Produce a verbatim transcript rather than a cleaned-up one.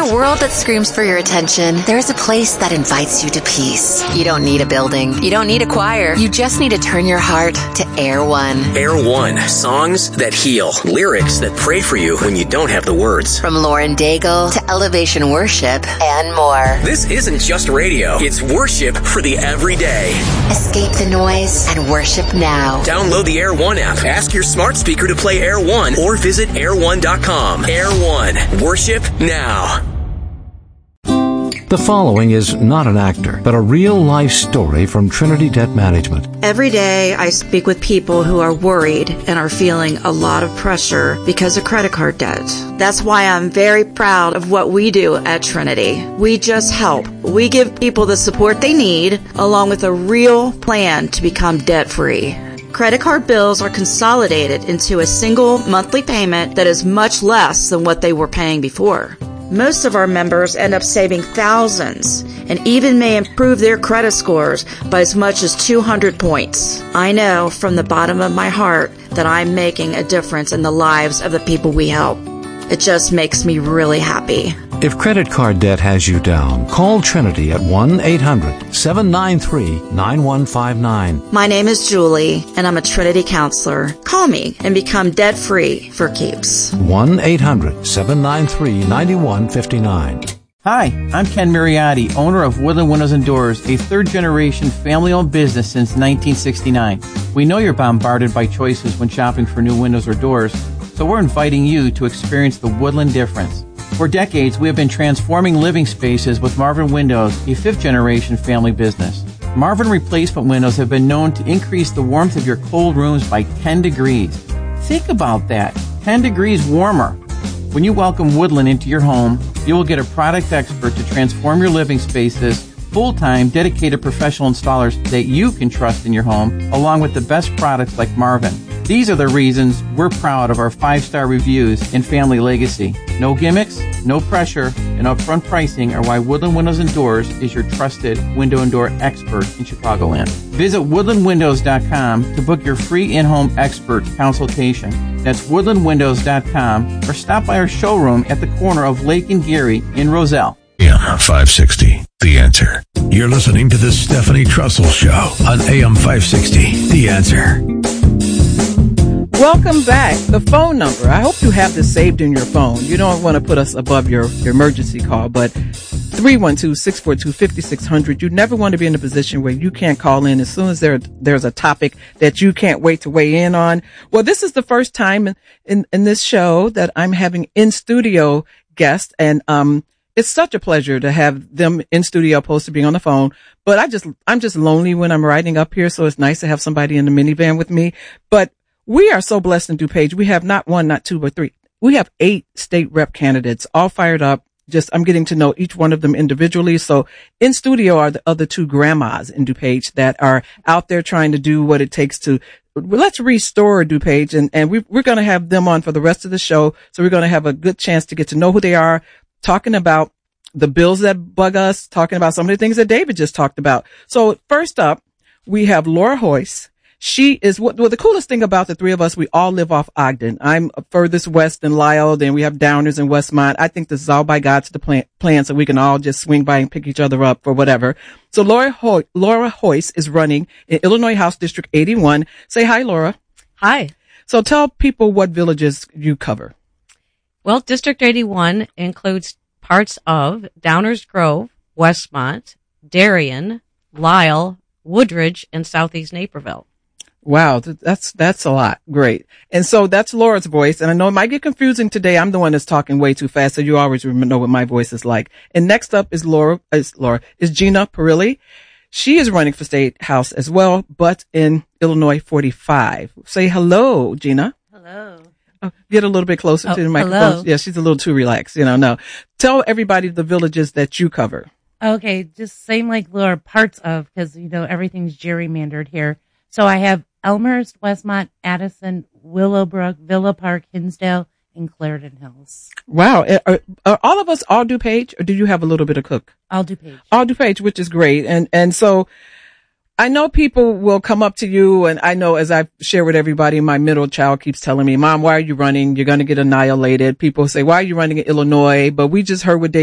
a world that screams for your attention, there's a place that invites you to peace. You don't need a building. You don't need a choir. You just need to turn your heart to Air One. Air One. Songs that heal. Lyrics that pray for you when you don't have the words. From Lauren Daigle to Elevation Worship and more. This isn't just radio. It's worship for the everyday. Escape the noise and worship now. Download the Air One app. Ask your smart speaker to play Air One or visit air one dot com. Air One. Worship now. The following is not an actor, but a real-life story from Trinity Debt Management. Every day I speak with people who are worried and are feeling a lot of pressure because of credit card debt. That's why I'm very proud of what we do at Trinity. We just help. We give people the support they need, along with a real plan to become debt-free. Credit card bills are consolidated into a single monthly payment that is much less than what they were paying before. Most of our members end up saving thousands and even may improve their credit scores by as much as two hundred points. I know from the bottom of my heart that I'm making a difference in the lives of the people we help. It just makes me really happy. If credit card debt has you down, call Trinity at one eight hundred seven nine three nine one five nine. My name is Julie, and I'm a Trinity counselor. Call me and become debt-free for keeps. one eight hundred seven nine three nine one five nine. Hi, I'm Ken Mariotti, owner of Woodland Windows and Doors, a third-generation family-owned business since nineteen sixty-nine. We know you're bombarded by choices when shopping for new windows or doors, so we're inviting you to experience the Woodland difference. For decades, we have been transforming living spaces with Marvin Windows, a fifth-generation family business. Marvin replacement windows have been known to increase the warmth of your cold rooms by ten degrees. Think about that, ten degrees warmer. When you welcome Woodland into your home, you will get a product expert to transform your living spaces, full-time, dedicated professional installers that you can trust in your home, along with the best products like Marvin. These are the reasons we're proud of our five-star reviews and family legacy. No gimmicks, no pressure, and upfront pricing are why Woodland Windows and Doors is your trusted window and door expert in Chicagoland. Visit woodland windows dot com to book your free in-home expert consultation. That's woodland windows dot com, or stop by our showroom at the corner of Lake and Geary in Roselle. A M five sixty, The Answer. You're listening to the Stephanie Trussell Show on A M five sixty, The Answer. Welcome back. The phone number. I hope you have this saved in your phone. You don't want to put us above your, your emergency call, but three one two, six four two, five six zero zero. You never want to be in a position where you can't call in as soon as there, there's a topic that you can't wait to weigh in on. Well, this is the first time in, in, in this show that I'm having in-studio guests, and um it's such a pleasure to have them in studio opposed to being on the phone. But I just, I'm just lonely when I'm riding up here, so it's nice to have somebody in the minivan with me. But we are so blessed in DuPage. We have not one, not two, but three. We have eight state rep candidates, all fired up. Just, I'm getting to know each one of them individually. So in studio are the other two grandmas in DuPage that are out there trying to do what it takes to, let's restore DuPage. And, and we, we're going to have them on for the rest of the show. So we're going to have a good chance to get to know who they are, talking about the bills that bug us, talking about some of the things that David just talked about. So first up, we have Laura Hoyce. She is what, well, the coolest thing about the three of us, we all live off Ogden. I'm furthest west than Lisle, then we have Downers in Westmont. I think this is all by God's plan, plan so we can all just swing by and pick each other up for whatever. So Laura, Hoy, Laura Hoyce is running in Illinois House District eighty-one. Say hi, Laura. Hi. So tell people what villages you cover. Well, District eighty-one includes parts of Downers Grove, Westmont, Darien, Lisle, Woodridge, and Southeast Naperville. Wow, that's that's a lot. Great. And so that's Laura's voice. And I know it might get confusing today. I'm the one that's talking way too fast, so you always know what my voice is like. And next up is Laura, is Laura, is Gina Perilli. She is running for State House as well, but in Illinois forty-five. Say hello, Gina. Hello. Oh, get a little bit closer oh, to the microphone. Hello. Yeah, she's a little too relaxed. You know, no. Tell everybody the villages that you cover. Okay, just same like Laura, parts of, because, you know, everything's gerrymandered here. So I have Elmhurst, Westmont, Addison, Willowbrook, Villa Park, Hinsdale, and Clarendon Hills. Wow. Are, are all of us all DuPage, or do you have a little bit of Cook? All DuPage. All DuPage, which is great. And, and so I know people will come up to you, and I know as I share with everybody, my middle child keeps telling me, Mom, why are you running? You're going to get annihilated. People say, why are you running in Illinois? But we just heard what Dave